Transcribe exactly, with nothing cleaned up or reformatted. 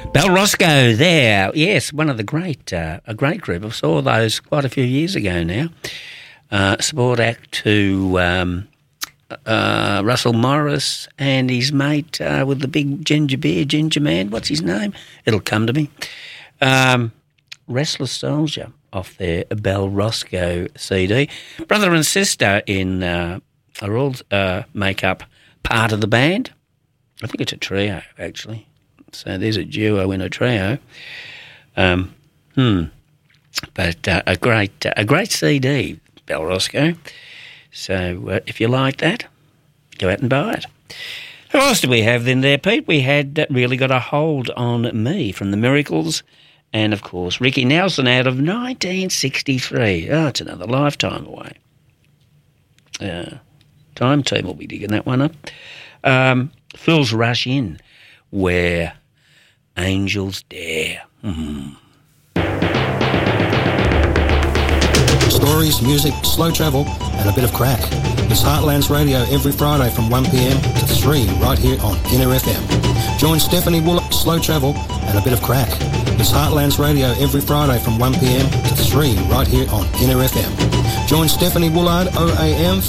Bell Roscoe there. Yes, one of the great, uh, a great group. I saw those quite a few years ago now. Uh, support act to um, uh, Russell Morris and his mate uh, with the big ginger beard, Ginger Man. What's his name? It'll come to me. Um, Restless Soldier off their Bell Roscoe C D. Brother and sister in uh, are all uh, make up part of the band. I think it's a trio, actually. So there's a duo in a trio. Um, hmm. But uh, a great uh, a great C D, Bell Roscoe. So uh, if you like that, go out and buy it. Who else do we have then there, Pete? We had uh, Really Got a Hold on Me from the Miracles. And, of course, Ricky Nelson out of nineteen sixty-three. Oh, it's another lifetime away. Uh, Time Team will be digging that one up. Um, Fools Rush In, Where Angels Dare. Mm-hmm. Stories, music, slow travel, and a bit of crack. It's Heartlands Radio every Friday from one p.m. to three right here on Inner F M. Join Stephanie Woolard, slow travel, and a bit of crack. It's Heartlands Radio every Friday from one p.m. to three right here on Inner F M. Join Stephanie Woolard, O A M,